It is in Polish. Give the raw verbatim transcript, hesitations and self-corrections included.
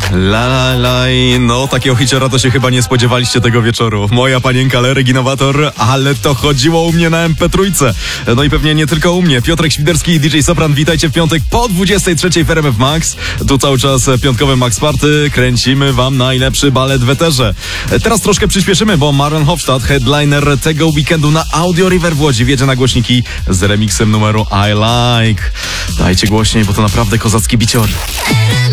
La la la, no takiego hiciora to się chyba nie spodziewaliście tego wieczoru. Moja panienka Lerek Innowator, ale to chodziło u mnie na em pe trzy. No i pewnie nie tylko u mnie. Piotrek Świderski i di dżej Sopran, witajcie w piątek po dwudziestej trzeciej w R M F Max. Tu cały czas piątkowe Max Party. Kręcimy wam najlepszy balet w eterze. Teraz troszkę przyspieszymy, bo Maron Hofstadt, headliner tego weekendu na Audio River w Łodzi, wjedzie na głośniki z remixem numeru I Like. Dajcie głośniej, bo to naprawdę kozacki bicior.